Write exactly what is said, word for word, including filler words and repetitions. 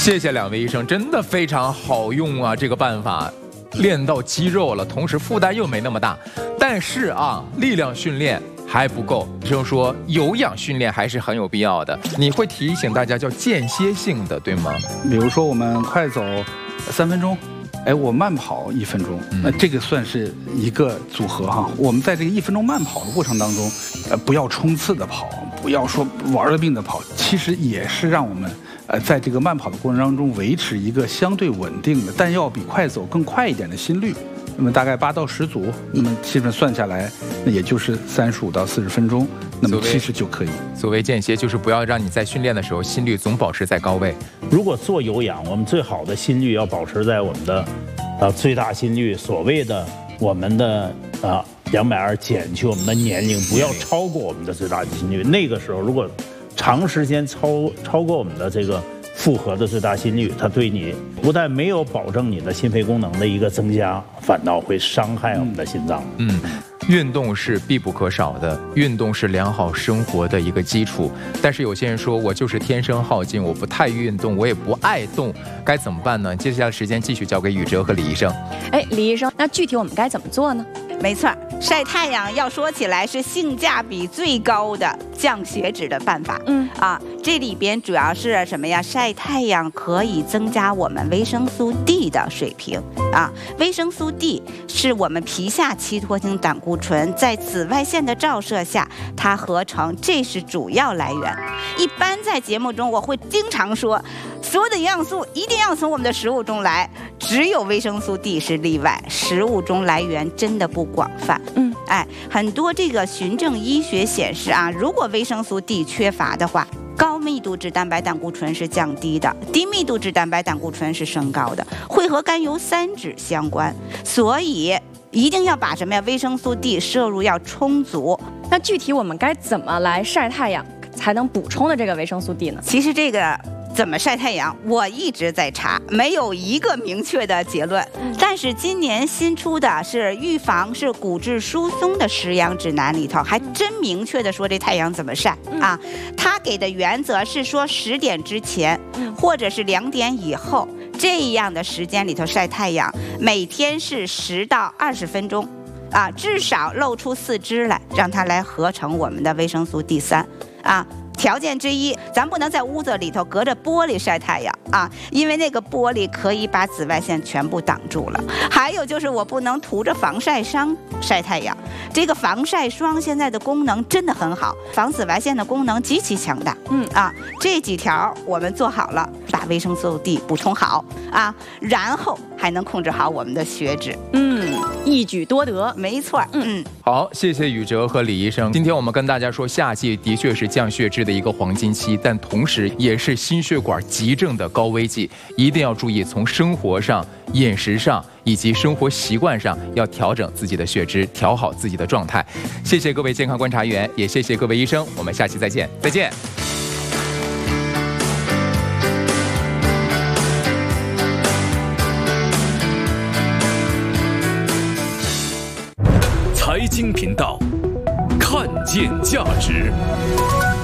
谢谢两位医生，真的非常好用啊，这个办法。练到肌肉了，同时负担又没那么大，但是啊，力量训练还不够。医生说有氧训练还是很有必要的。你会提醒大家叫间歇性的，对吗？ 比如说我们快走三分钟，哎，我慢跑一分钟，那这个算是一个组合哈。我们在这个一分钟慢跑的过程当中，呃，不要冲刺的跑，不要说玩了命的跑，其实也是让我们。呃，在这个慢跑的过程当中，维持一个相对稳定的，但要比快走更快一点的心率。那么大概八到十组，那么基本算下来，那也就是三十五到四十分钟，那么其实就可以。 所谓间歇，就是不要让你在训练的时候心率总保持在高位。 如果做有氧，我们最好的心率要保持在我们的，呃，最大心率，所谓的我们的啊两百二减去我们的年龄，不要超过我们的最大心率。那个时候如果长时间超超过我们的这个负荷的最大心率，它对你不但没有保证你的心肺功能的一个增加，反倒会伤害我们的心脏。 嗯，运动是必不可少的，运动是良好生活的一个基础。但是有些人说我就是天生好静，我不太运动，我也不爱动，该怎么办呢？接下来时间继续交给宇哲和李医生。 哎，李医生，那具体我们该怎么做呢？ 没错，晒太阳要说起来是性价比最高的降血脂的办法。嗯啊，这里边主要是什么呀？晒太阳可以增加我们维生素 D 的水平啊。维生素 D 是我们皮下期托性胆固醇在紫外线的照射下，它合成，这是主要来源。一般在节目中我会经常说，所有的营养素一定要从我们的食物中来，只有维生素 D 是例外，食物中来源真的不广泛。嗯，哎，很多这个循证医学显示啊，如果维生素 D 缺乏的话，高密度脂蛋白胆固醇是降低的，低密度脂蛋白胆固醇是升高的，会和甘油三酯相关，所以一定要把什么呀？维生素 D 摄入要充足。 那具体我们该怎么来晒太阳才能补充的这个维生素 D 呢？ 其实这个怎么晒太阳，我一直在查，没有一个明确的结论。但是今年新出的是预防是骨质疏松的食养指南里头，还真明确的说这太阳怎么晒啊。他给的原则是说十点之前，或者是两点以后这样的时间里头晒太阳，每天是十到二十分钟。啊，至少露出四肢来，让它来合成我们的维生素 D 三啊。条件之一，咱不能在屋子里头隔着玻璃晒太阳啊，因为那个玻璃可以把紫外线全部挡住了。还有就是我不能涂着防晒霜晒太阳，这个防晒霜现在的功能真的很好，防紫外线的功能极其强大。嗯啊，这几条我们做好了，把维生素 D 补充好啊，然后还能控制好我们的血脂。 嗯，一举多得， 没错。嗯， 好，谢谢宇哲和李医生。今天我们跟大家说，夏季的确是降血脂的一个黄金期，但同时也是心血管急症的高危季，一定要注意从生活上、饮食上以及生活习惯上要调整自己的血脂，调好自己的状态。谢谢各位健康观察员，也谢谢各位医生，我们下期再见，再见。 财经频道，看见价值。